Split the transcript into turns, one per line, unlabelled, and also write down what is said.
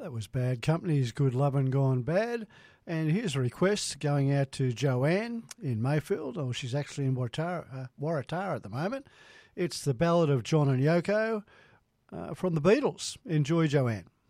That was Bad Company's Good Lovin' Gone Bad. And here's a request going out to Joanne in Mayfield. Oh, she's actually in Waratah at the moment. It's the Ballad of John and Yoko from the Beatles. Enjoy, Joanne.